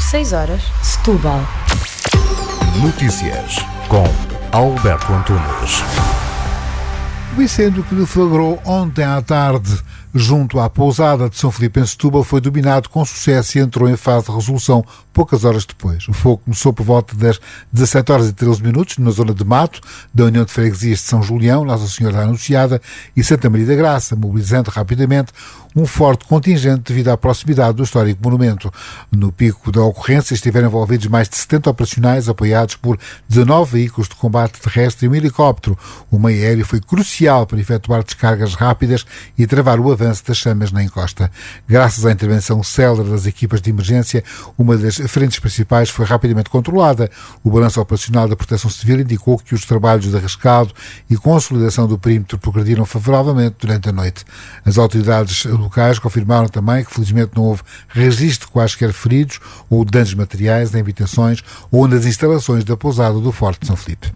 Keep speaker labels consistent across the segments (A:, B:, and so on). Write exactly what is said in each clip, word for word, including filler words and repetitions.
A: seis horas, Setúbal.
B: Notícias com Alberto Antunes.
C: O incêndio que deflagrou ontem à tarde junto à pousada de São Filipe em Setúbal foi dominado com sucesso e entrou em fase de resolução poucas horas depois. O fogo começou por volta das dezassete horas e treze minutos na zona de Mato da União de Freguesias de São Julião, Nossa Senhora da Anunciada e Santa Maria da Graça, mobilizando rapidamente um forte contingente devido à proximidade do histórico monumento. No pico da ocorrência estiveram envolvidos mais de setenta operacionais apoiados por dezanove veículos de combate terrestre e um helicóptero. O meio aéreo foi crucial para efetuar descargas rápidas e travar o avanço das chamas na encosta. Graças à intervenção célere das equipas de emergência, uma das frentes principais foi rapidamente controlada. O balanço operacional da Proteção Civil indicou que os trabalhos de rescaldo e consolidação do perímetro progrediram favoravelmente durante a noite. As autoridades locais confirmaram também que felizmente não houve registro de quaisquer feridos ou danos materiais em habitações ou nas instalações da pousada do Forte de São Filipe.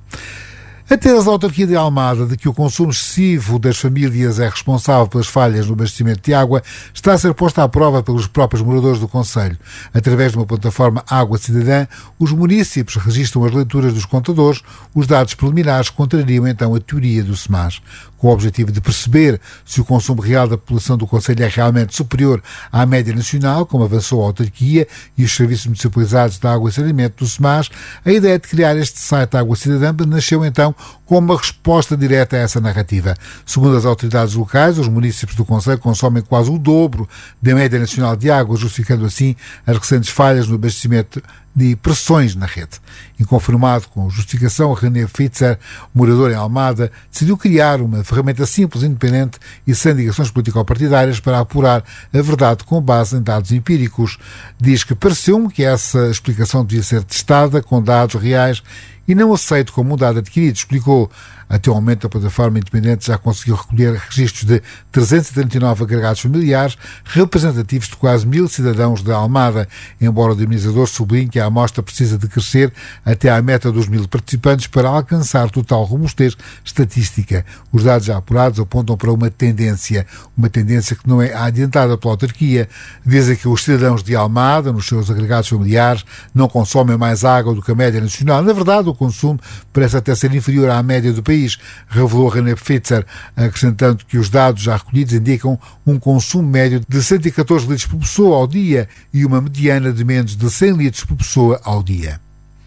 C: A tese da autarquia de Almada de que o consumo excessivo das famílias é responsável pelas falhas no abastecimento de água está a ser posta à prova pelos próprios moradores do concelho. Através de uma plataforma Água Cidadã, os municípios registram as leituras dos contadores. Os dados preliminares contrariam então a teoria do SEMAS. Com o objetivo de perceber se o consumo real da população do concelho é realmente superior à média nacional, como avançou a autarquia e os serviços municipalizados de água e saneamento do SEMAS, a ideia de criar este site Água Cidadã nasceu então como uma resposta direta a essa narrativa. Segundo as autoridades locais, os municípios do concelho consomem quase o dobro da média nacional de água, justificando assim as recentes falhas no abastecimento de pressões na rede. Inconformado com a justificação, René Fitzer, morador em Almada, decidiu criar uma ferramenta simples, independente e sem ligações político-partidárias para apurar a verdade com base em dados empíricos. Diz que pareceu-me que essa explicação devia ser testada com dados reais e não aceito como um dado adquirido, explicou. Até o momento, a plataforma independente já conseguiu recolher registros de trezentos e trinta e nove agregados familiares, representativos de quase mil cidadãos da Almada, embora o dinamizador sublinhe que a amostra precisa de crescer até à meta dos mil participantes para alcançar total robustez estatística. Os dados já apurados apontam para uma tendência, uma tendência que não é adiantada pela autarquia. Dizem que os cidadãos de Almada, nos seus agregados familiares, não consomem mais água do que a média nacional. Na verdade, o consumo parece até ser inferior à média do país, revelou René Fitzer, acrescentando que os dados já recolhidos indicam um consumo médio de cento e catorze litros por pessoa ao dia e uma mediana de menos de cem litros por pessoa ao dia.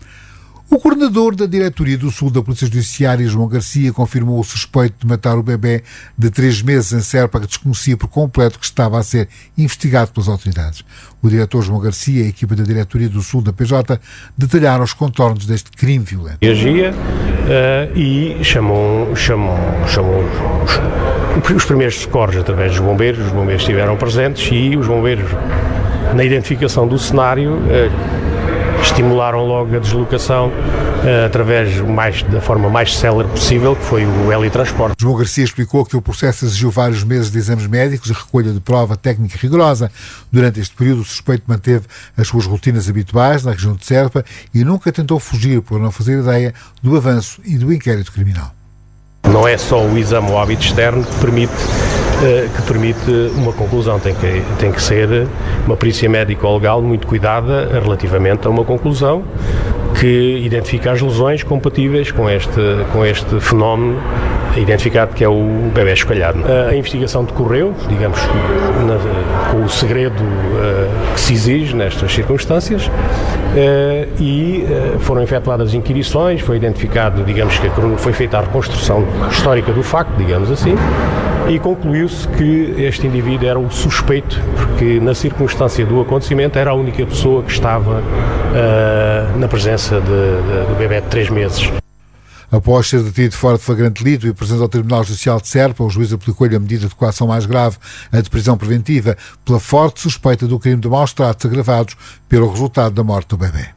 C: O coordenador da Diretoria do Sul da Polícia Judiciária, João Garcia, confirmou o suspeito de matar o bebê de três meses em Serpa, que desconhecia por completo que estava a ser investigado pelas autoridades. O diretor João Garcia e a equipa da Diretoria do Sul da P J detalharam os contornos deste crime violento.
D: Reagia uh, e chamou, chamou, chamou os, os primeiros socorros através dos bombeiros. Os bombeiros estiveram presentes e os bombeiros, na identificação do cenário, uh, estimularam logo a deslocação uh, através mais, da forma mais célere possível, que foi o helitransporte.
C: João Garcia explicou que o processo exigiu vários meses de exames médicos e recolha de prova técnica rigorosa. Durante este período, o suspeito manteve as suas rotinas habituais na região de Serpa e nunca tentou fugir por não fazer ideia do avanço e do inquérito criminal.
D: Não é só o exame ao hábito externo que permite, uh, que permite uma conclusão, tem que, tem que ser uma perícia médico-legal muito cuidada relativamente a uma conclusão que identifica as lesões compatíveis com este, com este fenómeno identificado, que é o bebé esqualhado. A investigação decorreu, digamos, na, com o segredo uh, que se exige nestas circunstâncias, uh, e uh, foram efetuadas inquirições, foi identificado, digamos, que foi feita a reconstrução histórica do facto, digamos assim, e concluiu-se que este indivíduo era o suspeito, porque na circunstância do acontecimento era a única pessoa que estava uh, na presença de, de, do bebé de três meses.
C: Após ser detido fora de flagrante delito e presente ao Tribunal Judicial de Serpa, o juiz aplicou-lhe a medida de coação mais grave, a de prisão preventiva, pela forte suspeita do crime de maus-tratos agravados pelo resultado da morte do bebê.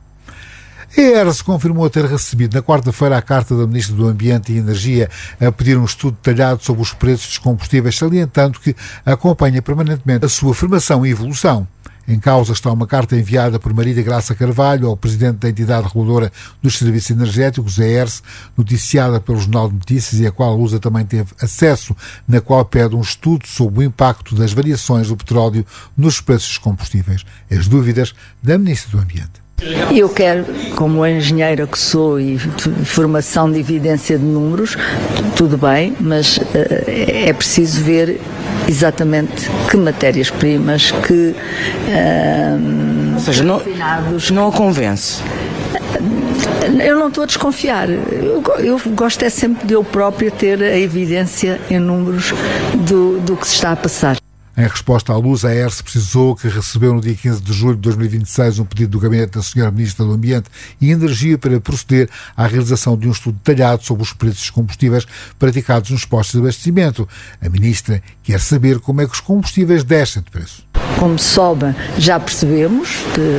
C: A E R S confirmou ter recebido na quarta-feira a carta da Ministra do Ambiente e Energia a pedir um estudo detalhado sobre os preços dos combustíveis, salientando que acompanha permanentemente a sua formação e evolução. Em causa está uma carta enviada por Maria Graça Carvalho ao presidente da entidade reguladora dos serviços energéticos, a E R S, noticiada pelo Jornal de Notícias e a qual a Lusa também teve acesso, na qual pede um estudo sobre o impacto das variações do petróleo nos preços dos combustíveis. As dúvidas da Ministra do Ambiente.
A: Eu quero, como engenheira que sou e formação de evidência de números, tudo bem, mas uh, é preciso ver exatamente que matérias-primas, que... Uh,
E: Ou seja, não, não a convence.
A: Eu não estou a desconfiar. Eu, eu gosto é sempre de eu própria ter a evidência em números do, do que se está a passar.
C: Em resposta à Luz, a E R S precisou que recebeu no dia quinze de julho de dois mil e vinte e seis um pedido do gabinete da senhora Ministra do Ambiente e Energia para proceder à realização de um estudo detalhado sobre os preços dos combustíveis praticados nos postos de abastecimento. A Ministra quer saber como é que os combustíveis descem de preço.
A: Como sobem, já percebemos,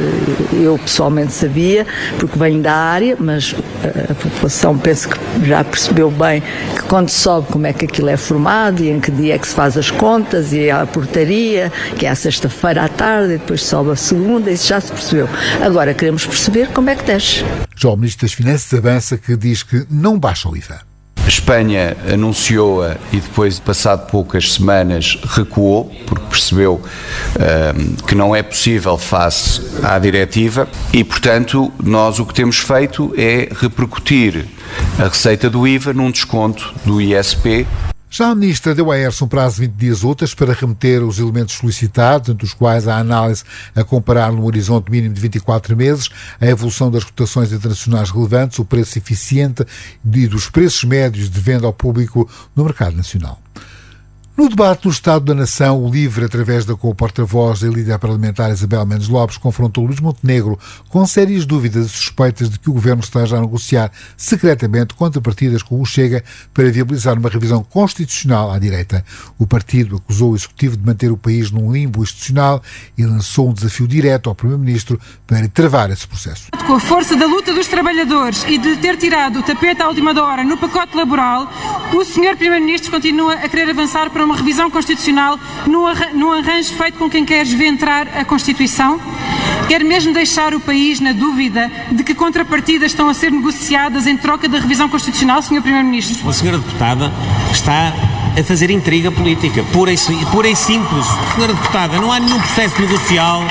A: eu pessoalmente sabia, porque venho da área, mas a população penso que já percebeu bem que quando sobe como é que aquilo é formado e em que dia é que se faz as contas e a portaria, que é a sexta-feira à tarde e depois sobe a segunda, isso já se percebeu. Agora queremos perceber como é que desce.
C: Já o Ministro das Finanças avança que diz que não baixa o I V A.
F: A Espanha anunciou-a e depois, passado poucas semanas, recuou, porque percebeu um, que não é possível face à diretiva e, portanto, nós o que temos feito é repercutir a receita do I V A num desconto do I S P.
C: Já a Ministra deu à E R S um prazo de vinte dias úteis para remeter os elementos solicitados, entre os quais a análise a comparar num horizonte mínimo de vinte e quatro meses a evolução das cotações internacionais relevantes, o preço eficiente e dos preços médios de venda ao público no mercado nacional. No debate do Estado da Nação, o LIVRE, através da co-porta-voz da líder parlamentar Isabel Mendes Lopes, confrontou Luís Montenegro com sérias dúvidas e suspeitas de que o Governo esteja a negociar secretamente contrapartidas com o Chega para viabilizar uma revisão constitucional à direita. O partido acusou o Executivo de manter o país num limbo institucional e lançou um desafio direto ao Primeiro-Ministro para travar esse processo.
G: Com a força da luta dos trabalhadores e de ter tirado o tapete à última hora no pacote laboral, o senhor Primeiro-Ministro continua a querer avançar para uma revisão constitucional no, arran- no arranjo feito com quem quer desventrar a Constituição? Quer mesmo deixar o país na dúvida de que contrapartidas estão a ser negociadas em troca da revisão constitucional, senhor Primeiro-Ministro?
H: A senhora deputada está a fazer intriga política, pura e, pura e simples. Senhora deputada, não há nenhum processo negocial.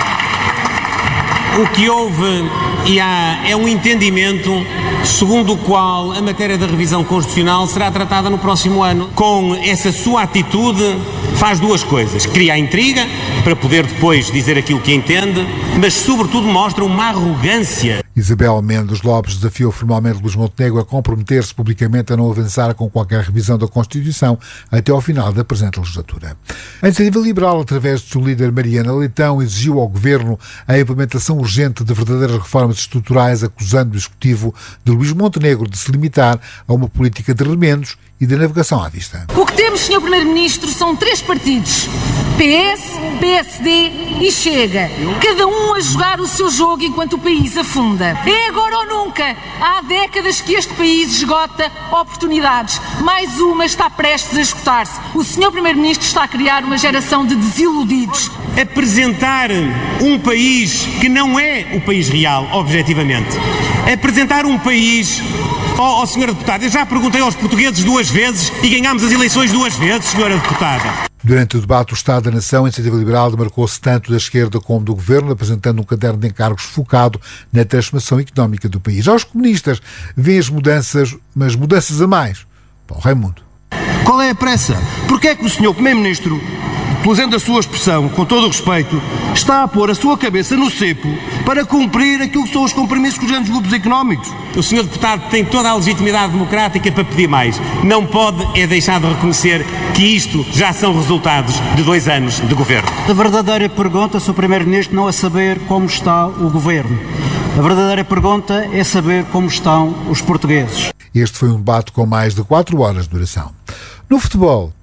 H: O que houve e há é um entendimento segundo o qual a matéria da revisão constitucional será tratada no próximo ano. Com essa sua atitude faz duas coisas: cria a intriga para poder depois dizer aquilo que entende, mas sobretudo mostra uma arrogância.
C: Isabel Mendes Lopes desafiou formalmente Luís Montenegro a comprometer-se publicamente a não avançar com qualquer revisão da Constituição até ao final da presente legislatura. A Iniciativa Liberal, através de sua líder Mariana Leitão, exigiu ao Governo a implementação urgente de verdadeiras reformas estruturais, acusando o Executivo de Luís Montenegro de se limitar a uma política de remendos e de navegação à vista.
G: O que temos, senhor Primeiro-Ministro, são três partidos: P S, P S D e Chega. Cada um a jogar o seu jogo enquanto o país afunda. É agora ou nunca. Há décadas que este país esgota oportunidades. Mais uma está prestes a esgotar-se. O senhor Primeiro-Ministro está a criar uma geração de desiludidos.
H: Apresentar um país que não é o país real, objetivamente. Apresentar um país... Ó, oh, senhora deputada, eu já perguntei aos portugueses duas vezes e ganhámos as eleições duas vezes, senhora deputada.
C: Durante o debate do Estado da Nação, a Iniciativa Liberal demarcou-se tanto da esquerda como do Governo, apresentando um caderno de encargos focado na transformação económica do país. Já os comunistas veem as mudanças, mas mudanças a mais. Paulo Raimundo.
I: Qual é a pressa? Porque é que o senhor Primeiro-Ministro, usando a sua expressão, com todo o respeito, está a pôr a sua cabeça no cepo para cumprir aquilo que são os compromissos com os grandes grupos económicos?
H: O senhor deputado tem toda a legitimidade democrática para pedir mais. Não pode é deixar de reconhecer que isto já são resultados de dois anos de governo.
J: A verdadeira pergunta, senhor Primeiro-Ministro, não é saber como está o governo. A verdadeira pergunta é saber como estão os portugueses.
C: Este foi um debate com mais de quatro horas de duração. No futebol,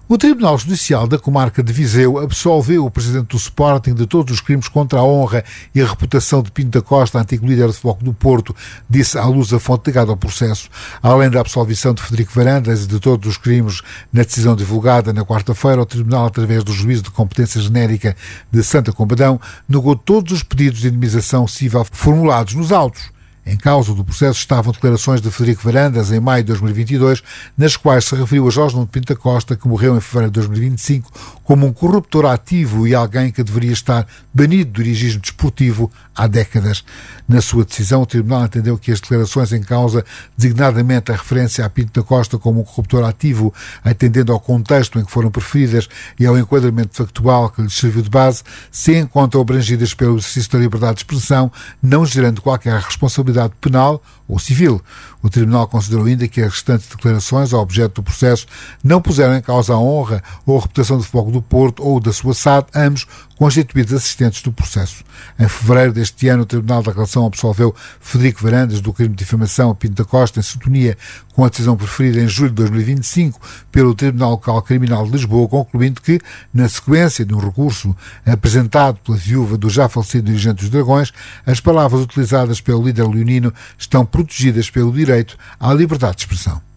C: O Tribunal Judicial da Comarca de Viseu absolveu o presidente do Sporting de todos os crimes contra a honra e a reputação de Pinto da Costa, antigo líder de Futebol Clube do Porto, disse à luz a fonte ligada ao processo. Além da absolvição de Frederico Varandas e de todos os crimes na decisão divulgada na quarta-feira, o Tribunal, através do Juízo de Competência Genérica de Santa Combadão, negou todos os pedidos de indemnização civil formulados nos autos. Em causa do processo estavam declarações de Frederico Varandas em maio de dois mil e vinte e dois, nas quais se referiu a Jorge Nuno Pinto da Costa, que morreu em fevereiro de dois mil e vinte e cinco, como um corruptor ativo e alguém que deveria estar banido do dirigismo desportivo há décadas. Na sua decisão, o Tribunal entendeu que as declarações em causa, designadamente a referência a Pinto da Costa como um corruptor ativo, atendendo ao contexto em que foram preferidas e ao enquadramento factual que lhes serviu de base, se encontram abrangidas pelo exercício da liberdade de expressão, não gerando qualquer responsabilidade penal ou civil. O Tribunal considerou ainda que as restantes declarações ao objeto do processo não puseram em causa a honra ou a reputação do Futebol Clube do Porto ou da sua S A D, ambos constituídos assistentes do processo. Em fevereiro deste ano, o Tribunal da Relação absolveu Frederico Varandas do crime de difamação a Pinto da Costa, em sintonia com a decisão preferida em julho de dois mil e vinte e cinco pelo Tribunal Local Criminal de Lisboa, concluindo que, na sequência de um recurso apresentado pela viúva do já falecido dirigente dos Dragões, as palavras utilizadas pelo líder leonino estão protegidas pelo direito à liberdade de expressão.